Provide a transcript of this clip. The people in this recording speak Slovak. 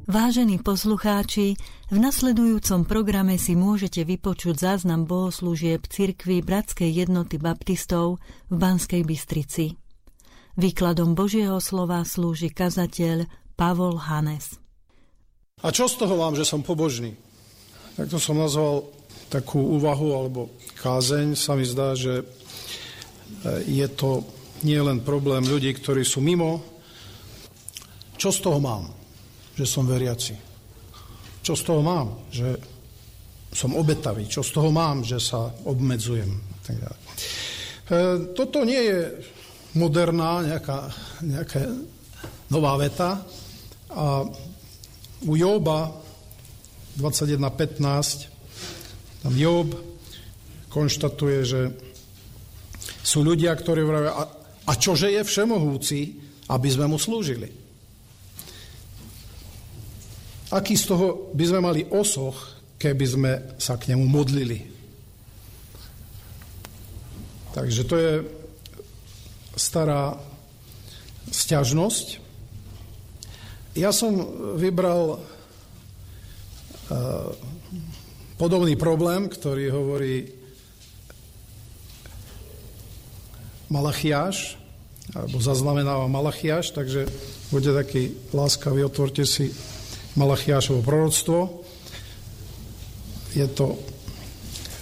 Vážení poslucháči, v nasledujúcom programe si môžete vypočuť záznam bohoslúžieb cirkvi Bratskej jednoty baptistov v Banskej Bystrici. Výkladom Božieho slova slúži kazateľ Pavol Hanes. A čo z toho mám, že som pobožný? Tak to som nazval takú úvahu alebo kázeň. Sa mi zdá, že je to nie len problém ľudí, ktorí sú mimo. Čo z toho mám? Že som veriaci. Čo z toho mám? Že som obetavý. Čo z toho mám? Že sa obmedzujem. Toto nie je moderná nejaká nová veta. A u Jóba 21.15 tam Jób konštatuje, že sú ľudia, ktorí hovoria, a čože je všemohúci, aby sme mu slúžili? Aký z toho by sme mali osoch, keby sme sa k nemu modlili? Takže to je stará sťažnosť. Ja som vybral podobný problém, ktorý hovorí Malachiáš, alebo zaznamenáva Malachiáš, takže buďte taký láskavý, otvorte si Malachiášovo proroctvo. Je to